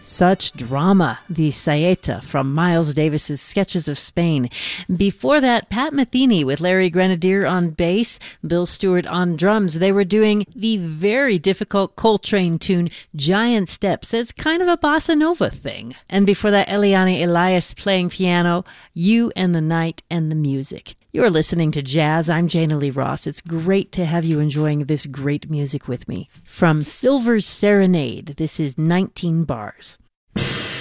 Such drama, the Saeta from Miles Davis's Sketches of Spain. Before that, Pat Metheny with Larry Grenadier on bass, Bill Stewart on drums. They were doing the very difficult Coltrane tune Giant Steps as kind of a bossa nova thing. And before that, Eliane Elias playing piano, You and the Night and the Music. You're listening to Jazz. I'm Jana Lee Ross. It's great to have you enjoying this great music with me. From Silver's Serenade, this is 19 bars.